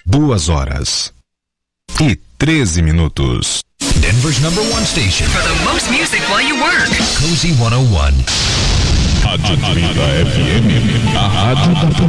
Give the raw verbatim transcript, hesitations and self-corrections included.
Duas horas e treze minutos. Denver's number one station for the most music while you work. Cozy cento e um. Rádio trinta F M, a rádio da